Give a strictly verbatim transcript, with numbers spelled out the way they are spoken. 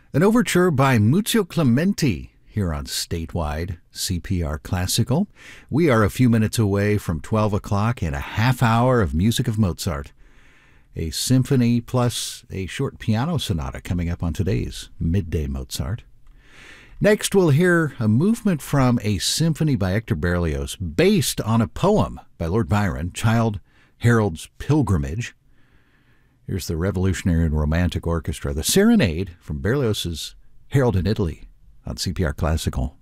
An overture by Muzio Clementi here on Statewide C P R Classical. We are a few minutes away from twelve o'clock and a half hour of music of Mozart. A symphony plus a short piano sonata coming up on today's Midday Mozart. Next, we'll hear a movement from a symphony by Hector Berlioz based on a poem by Lord Byron, Childe Harold's Pilgrimage. Here's the Revolutionary and Romantic Orchestra, the Serenade from Berlioz's Harold in Italy on C P R Classical.